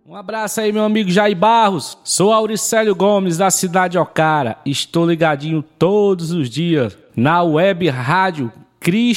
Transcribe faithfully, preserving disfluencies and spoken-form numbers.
Um abraço aí, meu amigo Jair Barros. Sou Auricélio Gomes, da cidade de Ocara. Estou ligadinho todos os dias na web rádio Cristo.